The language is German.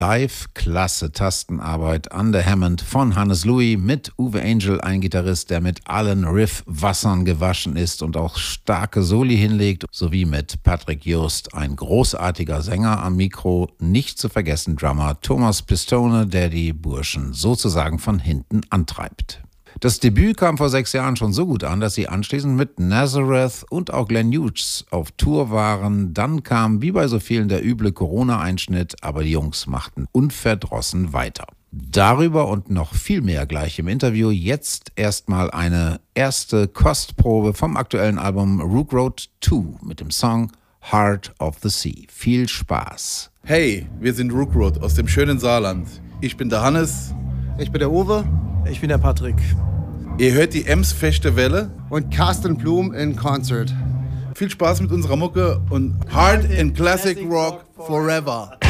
Live, klasse Tastenarbeit an der Hammond von Hannes Louis mit Uwe Angel, ein Gitarrist, der mit allen Riff-Wassern gewaschen ist und auch starke Soli hinlegt, sowie mit Patrick Just, ein großartiger Sänger am Mikro, nicht zu vergessen Drummer Thomas Pistone, der die Burschen sozusagen von hinten antreibt. Das Debüt kam vor 6 Jahren schon so gut an, dass sie anschließend mit Nazareth und auch Glenn Hughes auf Tour waren. Dann kam, wie bei so vielen, der üble Corona-Einschnitt, aber die Jungs machten unverdrossen weiter. Darüber und noch viel mehr gleich im Interview. Jetzt erstmal eine erste Kostprobe vom aktuellen Album Rook Road 2 mit dem Song Heart of the Sea. Viel Spaß. Hey, wir sind Rook Road aus dem schönen Saarland. Ich bin der Hannes. Ich bin der Uwe. Ich bin der Patrick. Ihr hört die Ems Fechte Welle und Carsten Blum in Concert. Viel Spaß mit unserer Mucke und Hard in Classic Rock Forever.